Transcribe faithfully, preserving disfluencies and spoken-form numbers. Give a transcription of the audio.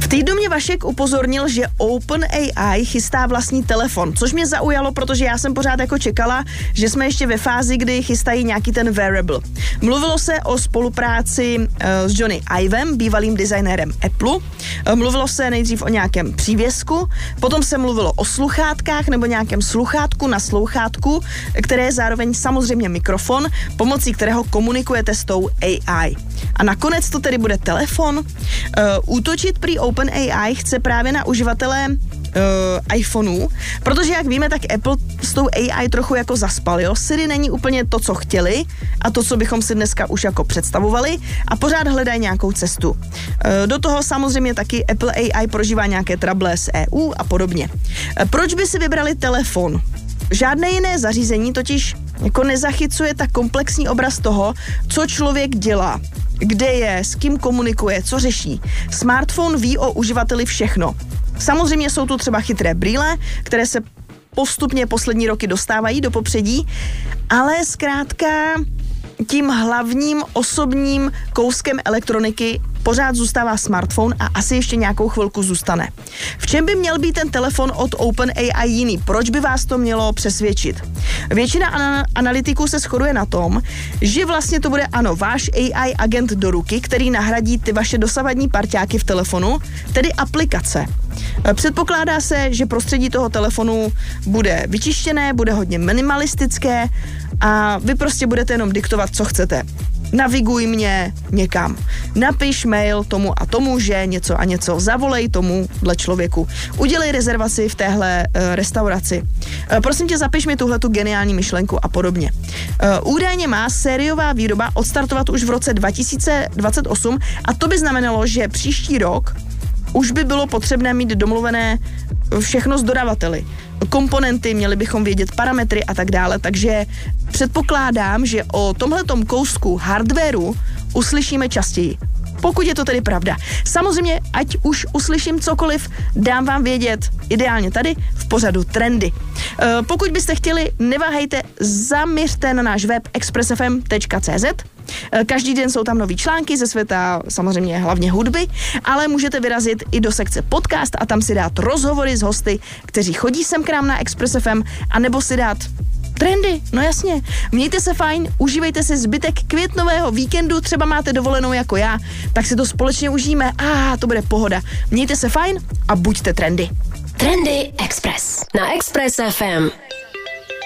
V týdnu mě Vašek upozornil, že OpenAI chystá vlastní telefon, což mě zaujalo, protože já jsem pořád jako čekala, že jsme ještě ve fázi, kdy chystají nějaký ten wearable. Mluvilo se o spolupráci uh, s Johnny Ivem, bývalým designérem Apple. Uh, mluvilo se nejdřív o nějakém přívěsku, potom se mluvilo o sluchátkách nebo nějakém sluchátku na slouchátku, které je zároveň samozřejmě mikrofon, pomocí kterého komunikujete s tou A I. A nakonec to tedy bude telefon. Uh, útočit prý OpenAI chce právě na uživatele uh, iPhoneů, protože jak víme, tak Apple s tou A I trochu jako zaspal, jo? Siri není úplně to, co chtěli a to, co bychom si dneska už jako představovali a pořád hledají nějakou cestu. Uh, do toho samozřejmě taky Apple A I prožívá nějaké trable s E U a podobně. Uh, proč by si vybrali telefon? Žádné jiné zařízení totiž jako nezachycuje tak komplexní obraz toho, co člověk dělá, kde je, s kým komunikuje, co řeší. Smartphone ví o uživateli všechno. Samozřejmě jsou tu třeba chytré brýle, které se postupně poslední roky dostávají do popředí, ale zkrátka tím hlavním osobním kouskem elektroniky pořád zůstává smartphone a asi ještě nějakou chvilku zůstane. V čem by měl být ten telefon od OpenAI jiný? Proč by vás to mělo přesvědčit? Většina ana- analytiků se shoduje na tom, že vlastně to bude ano, váš A I agent do ruky, který nahradí ty vaše dosavadní parťáky v telefonu, tedy aplikace. Předpokládá se, že prostředí toho telefonu bude vyčištěné, bude hodně minimalistické a vy prostě budete jenom diktovat, co chcete. Naviguj mě někam. Napiš mail tomu a tomu, že něco a něco. Zavolej tomuhle člověku. Udělej rezervaci v téhle uh, restauraci. Uh, prosím tě, zapiš mi tuhletu geniální myšlenku a podobně. Uh, údajně má sériová výroba odstartovat už v roce dva tisíce dvacet osm a to by znamenalo, že příští rok už by bylo potřebné mít domluvené všechno s dodavateli. Komponenty, měli bychom vědět parametry a tak dále, takže předpokládám, že o tomhletom kousku hardwareu uslyšíme častěji. Pokud je to tedy pravda. Samozřejmě, ať už uslyším cokoliv, dám vám vědět, ideálně tady v pořadu Trendy. E, pokud byste chtěli, neváhejte, zaměřte na náš web express f m tečka c z. Každý den jsou tam nový články ze světa, samozřejmě hlavně hudby, ale můžete vyrazit i do sekce podcast a tam si dát rozhovory s hosty, kteří chodí sem k nám na Express F M, anebo si dát trendy, no jasně. Mějte se fajn, užívejte si zbytek květnového víkendu, třeba máte dovolenou jako já, tak si to společně užijeme a to bude pohoda. Mějte se fajn a buďte trendy. Trendy Express na Express F M.